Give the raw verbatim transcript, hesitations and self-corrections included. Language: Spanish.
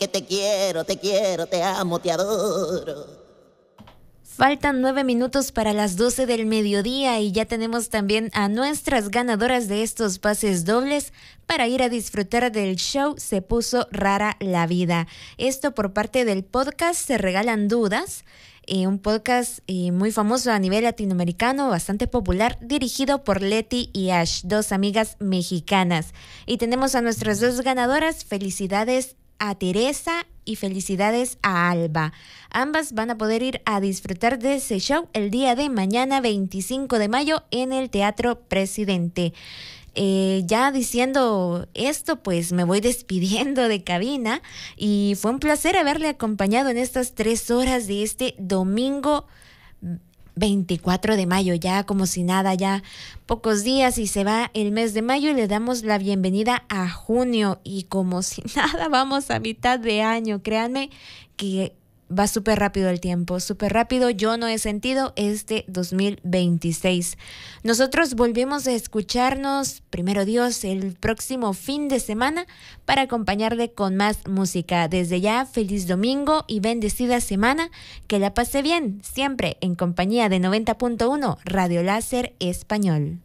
que te quiero, te quiero, te amo, te adoro. Faltan nueve minutos para las doce del mediodía y ya tenemos también a nuestras ganadoras de estos pases dobles para ir a disfrutar del show Se Puso Rara la Vida. Esto por parte del podcast Se Regalan Dudas, eh, un podcast eh, muy famoso a nivel latinoamericano, bastante popular, dirigido por Leti y Ash, dos amigas mexicanas. Y tenemos a nuestras dos ganadoras. Felicidades a Teresa y felicidades a Alba. Ambas van a poder ir a disfrutar de ese show el día de mañana, veinticinco de mayo, en el Teatro Presidente. Eh, ya diciendo esto, pues me voy despidiendo de cabina y fue un placer haberle acompañado en estas tres horas de este domingo veinticuatro de mayo, ya como si nada, ya pocos días y se va el mes de mayo y le damos la bienvenida a junio y como si nada vamos a mitad de año. Créanme que va súper rápido el tiempo, súper rápido. Yo no he sentido este dos mil veintiséis. Nosotros volvemos a escucharnos, primero Dios, el próximo fin de semana para acompañarle con más música. Desde ya, feliz domingo y bendecida semana. Que la pase bien, siempre en compañía de noventa punto uno Radio Láser Español.